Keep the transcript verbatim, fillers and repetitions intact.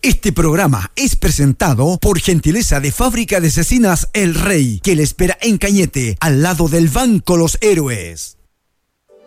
Este programa es presentado por gentileza de Fábrica de Cecinas El Rey, que le espera en Cañete, al lado del Banco Los Héroes.